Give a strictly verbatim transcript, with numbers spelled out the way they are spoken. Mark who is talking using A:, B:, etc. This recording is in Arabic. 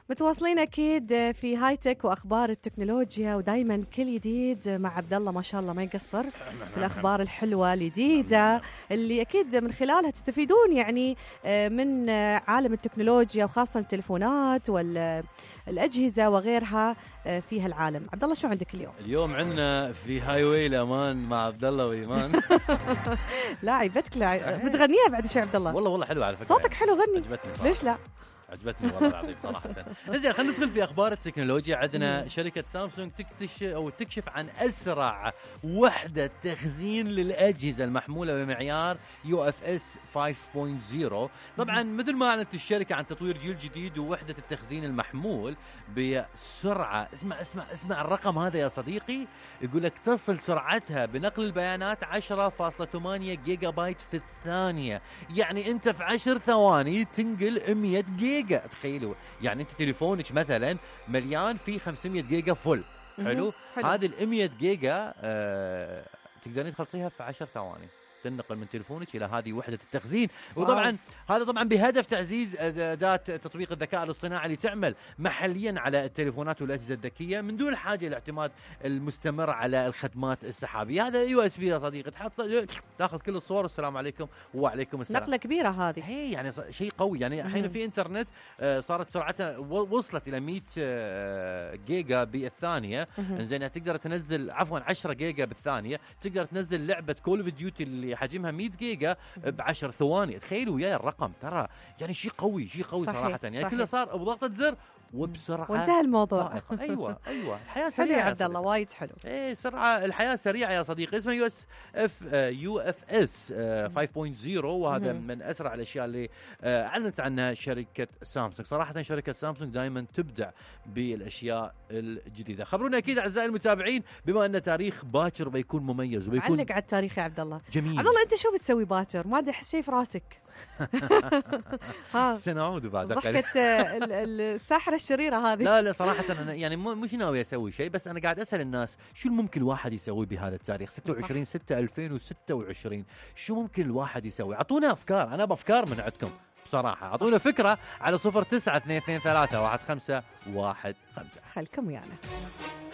A: متواصلين اكيد في هاي تك واخبار التكنولوجيا، ودائما كل جديد مع عبد الله ما شاء الله ما يقصر في الاخبار الحلوه الجديده اللي اكيد من خلالها تستفيدون يعني من عالم التكنولوجيا وخاصه التليفونات والاجهزه وغيرها في هالعالم. عبد الله شو عندك اليوم؟
B: اليوم عندنا في هاي واي الامان مع عبد الله وايمان.
A: لا عيبتك، لا بتغنيها بعد شو عبد الله؟
B: والله والله حلوه على فكره،
A: صوتك حلو غني.
B: عجبتني
A: ليش لا؟
B: عجبتني والله العظيم صراحة. زين خلينا ندخل في أخبار التكنولوجيا. عندنا شركة سامسونج تكتشف أو تكشف عن أسرع وحدة تخزين للأجهزة المحمولة بمعيار يو إف إس خمسة نقطة صفر. طبعا مثل ما أعلنت الشركة عن تطوير جيل جديد ووحدة التخزين المحمول بسرعة، اسمع اسمع اسمع الرقم هذا يا صديقي، يقول لك تصل سرعتها بنقل البيانات عشرة فاصلة ثمانية جيجا بايت في الثانية. يعني أنت في عشر ثواني تنقل مية جيجا. تخيلوا يعني انت تليفونك مثلا مليان فيه خمسمية جيجا فل. حلو, حلو. هذه المية جيجا آه تقدرين تخلصيها في عشر ثواني، تنقل من تليفونك إلى هذه وحدة التخزين. وطبعا هذا طبعا بهدف تعزيز أداة تطبيق الذكاء الاصطناعي اللي تعمل محليا على التليفونات والأجهزة الذكية من دون حاجة الاعتماد المستمر على الخدمات السحابية. هذا يو اس بي يا صديقي، تحط تاخذ كل الصور السلام عليكم وعليكم السلام.
A: نقلة كبيرة هذه،
B: هي يعني شيء قوي. يعني الحين في انترنت صارت سرعتها وصلت إلى مية جيجا بالثانية. إنزين تقدر تنزل عفوا عشرة جيجا بالثانية، تقدر تنزل لعبة كول اوف ديوتي اللي حجمها مية جيجا بعشر ثواني. تخيلوا وياي الرقم، ترى يعني شيء قوي شيء قوي صحيح صراحة. يعني صحيح. كله صار بضغطة زر وبسرعة
A: وانتهى الموضوع.
B: ايوه ايوه الحياة سريعة
A: يا عبد الله، وايد حلو.
B: ايه سرعة الحياة سريعة يا صديقي. اسمه يو اس اف يو اف اس خمسة نقطة صفر، وهذا من اسرع الاشياء اللي اعلنت عنها شركة سامسونج. صراحة شركة سامسونج دائما تبدع بالاشياء الجديدة. خبرونا اكيد اعزائي المتابعين، بما ان تاريخ باكر بيكون مميز وبيكون
A: علق على التاريخ يا عبد الله.
B: جميل.
A: عبد الله انت شو بتسوي باكر؟ ما ادري احس شيء في راسك.
B: ها سنعود بعد
A: قليل. ضحكة الساحرة الشريرة هذه.
B: لا لا صراحة أنا يعني مش ناوي أسوي شيء، بس أنا قاعد أسأل الناس شو ممكن الواحد يسوي بهذا التاريخ ستة وعشرين ستة ألفين وستة وعشرين. شو ممكن الواحد يسوي؟ أعطونا أفكار، أنا بأفكار من عندكم بصراحة. أعطونا فكرة على صفر تسعة اثنين اثنين ثلاثة واحد خمسة واحد خمسة.
A: خلكم يعني.